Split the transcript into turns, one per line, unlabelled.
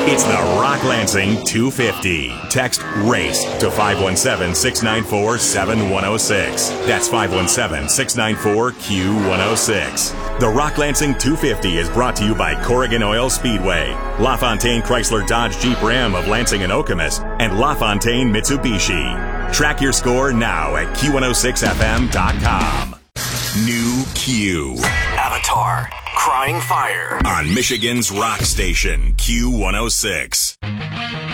It's the Rock Lansing 250. Text RACE to 517-694-7106. That's 517-694-Q106. The Rock Lansing 250 is brought to you by Corrigan Oil Speedway, LaFontaine Chrysler Dodge Jeep Ram of Lansing and Okemos, and LaFontaine Mitsubishi. Track your score now at Q106FM.com. New Q.
Avatar. Crying Fire.
On Michigan's rock station, Q106.